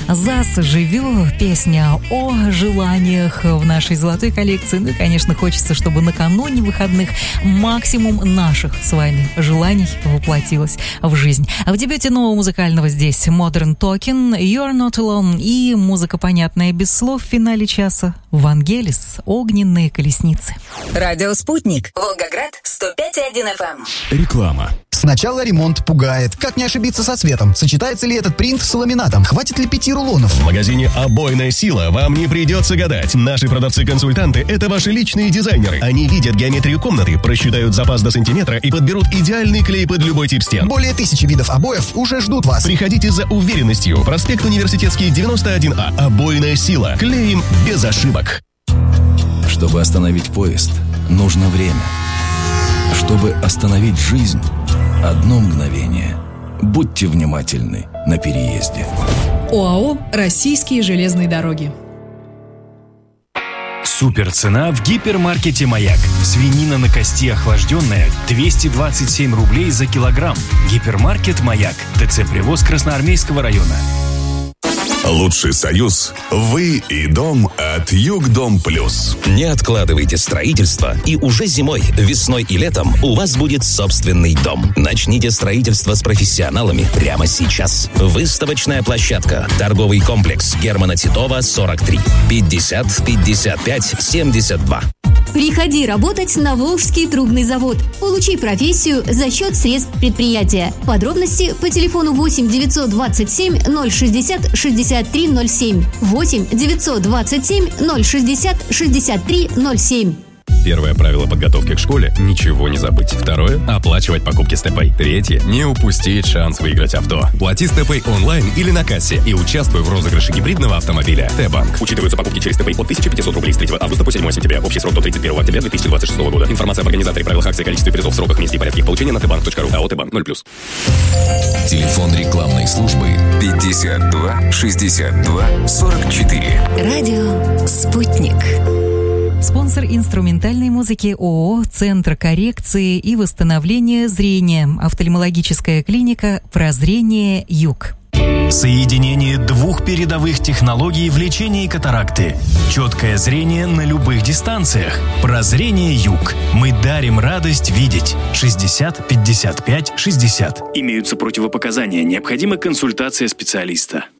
ЗАЗ «Живю», песня о желаниях в нашей золотой коллекции. Ну и, конечно, хочется, чтобы накануне выходных максимум наших с вами желаний воплотилось в жизнь. А в дебюте нового музыкального здесь Modern Talking, You're Not Alone и музыка, понятная без слов, в финале часа Вангелис, «Огненные колесницы». Радио «Спутник», Волгоград, 105,1 FM. Реклама. Сначала ремонт пугает. Как не ошибиться со цветом? Сочетается ли этот принт с ламинатом? Хватит ли 5 рулонов? В магазине «Обойная сила» вам не придется гадать. Наши продавцы-консультанты – это ваши личные дизайнеры. Они видят геометрию комнаты, просчитают запас до сантиметра и подберут идеальный клей под любой тип стен. Более 1000 видов обоев уже ждут вас. Приходите за уверенностью. Проспект Университетский, 91А. «Обойная сила». Клеим без ошибок. Чтобы остановить поезд, нужно время. Чтобы остановить жизнь, одно мгновение. Будьте внимательны на переезде. ОАО «Российские железные дороги». Супер цена в гипермаркете «Маяк». Свинина на кости охлажденная 227 рублей за килограмм. Гипермаркет «Маяк». ТЦ «Привоз» Красноармейского района. Лучший союз – вы и дом от Югдом Плюс. Не откладывайте строительство, и уже зимой, весной и летом у вас будет собственный дом. Начните строительство с профессионалами прямо сейчас. Выставочная площадка. Торговый комплекс Германа Титова, 43. 50 55 72. Приходи работать на Волжский трубный завод. Получи профессию за счет средств предприятия. Подробности по телефону 8 927 060 63 07. 8 927 060 63 07. Первое правило подготовки к школе – ничего не забыть. Второе – оплачивать покупки Степэй. Третье – не упустить шанс выиграть авто. Плати Степэй онлайн или на кассе и участвуй в розыгрыше гибридного автомобиля. Т-банк. Учитываются покупки через Степэй от 1500 рублей с 3 августа по 7 сентября. Общий срок до 31 октября 2026 года. Информация об организаторе, правилах акции, количестве призов, сроках, месте и порядке их получения на tbank.ru. АО «Т-банк» 0+. Телефон рекламной службы 52 62 44. Радио «Спутник». Спонсор инструментальной музыки ООО «Центр коррекции и восстановления зрения». Офтальмологическая клиника «Прозрение Юг». Соединение двух передовых технологий в лечении катаракты. Четкое зрение на любых дистанциях. Прозрение Юг. Мы дарим радость видеть. 60 55 60. Имеются противопоказания. Необходима консультация специалиста.